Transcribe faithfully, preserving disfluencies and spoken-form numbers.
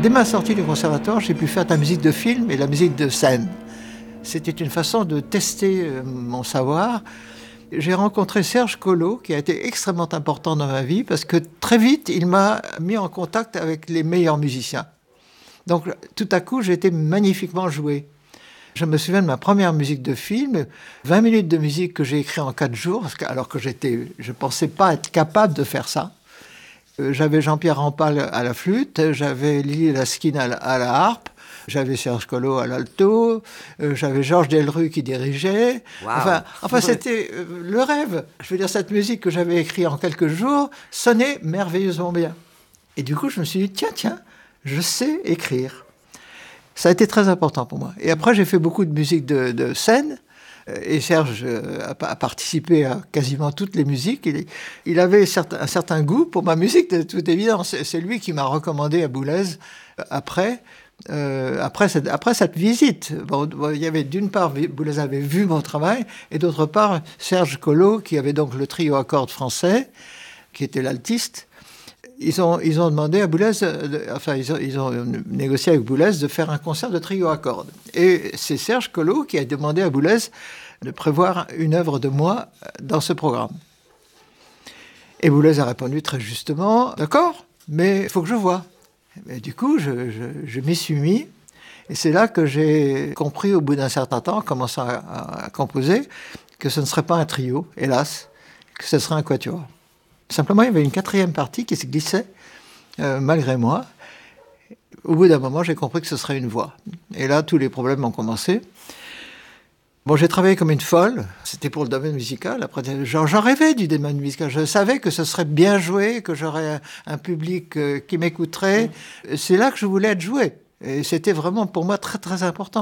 Dès ma sortie du conservatoire, j'ai pu faire de la musique de film et de la musique de scène. C'était une façon de tester mon savoir. J'ai rencontré Serge Collot, qui a été extrêmement important dans ma vie, parce que très vite, il m'a mis en contact avec les meilleurs musiciens. Donc, tout à coup, j'ai été magnifiquement joué. Je me souviens de ma première musique de film, vingt minutes de musique que j'ai écrite en quatre jours, parce que, alors que j'étais, je ne pensais pas être capable de faire ça. Euh, j'avais Jean-Pierre Rampal à la flûte, j'avais Lily Laskin à la, à la harpe, j'avais Serge Collot à l'alto, euh, j'avais Georges Delru qui dirigeait. Wow. Enfin, enfin c'était euh, le rêve. Je veux dire, cette musique que j'avais écrite en quelques jours sonnait merveilleusement bien. Et du coup, je me suis dit, tiens, tiens, je sais écrire. Ça a été très important pour moi. Et après, j'ai fait beaucoup de musique de, de scène. Et Serge a, a participé à quasiment toutes les musiques. Il, il avait certain, un certain goût pour ma musique, de toute évidence. C'est lui qui m'a recommandé à Boulez après. Euh, après, cette, après cette visite. Bon, il y avait d'une part, Boulez avait vu mon travail, et d'autre part, Serge Collot, qui avait donc le trio à cordes français, qui était l'altiste. Ils ont, ils ont demandé à Boulez, de, enfin, ils ont, ils ont négocié avec Boulez de faire un concert de trio à cordes. Et c'est Serge Collot qui a demandé à Boulez de prévoir une œuvre de moi dans ce programme. Et Boulez a répondu très justement, d'accord, mais il faut que je voie. Et du coup, je, je, je m'y suis mis. Et c'est là que j'ai compris, au bout d'un certain temps, en commençant à, à, à composer, que ce ne serait pas un trio, hélas, que ce serait un quatuor. Simplement, il y avait une quatrième partie qui se glissait, euh, malgré moi. Au bout d'un moment, j'ai compris que ce serait une voix. Et là, tous les problèmes ont commencé. Bon, j'ai travaillé comme une folle. C'était pour le domaine musical. Après, j'en, j'en rêvais du domaine musical. Je savais que ce serait bien joué, que j'aurais un, un public euh, qui m'écouterait. C'est là que je voulais être joué. Et c'était vraiment pour moi très, très important.